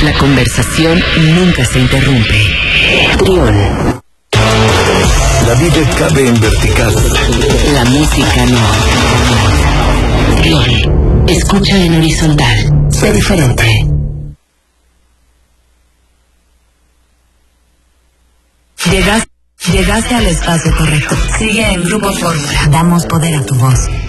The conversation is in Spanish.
La conversación nunca se interrumpe. Trión. La vida cabe en vertical. La música no. Trión. Escucha en horizontal. Sé diferente. Llegaste al espacio correcto. Sigue en Grupo Fórmula. Damos poder a tu voz.